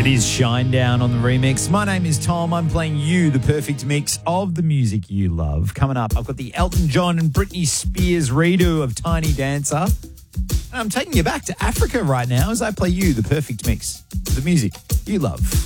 It is Shinedown on the remix. My name is Tom. I'm playing you the perfect mix of the music you love. Coming up, I've got the Elton John and Britney Spears redo of Tiny Dancer. And I'm taking you back to Africa right now as I play you the perfect mix of the music you love.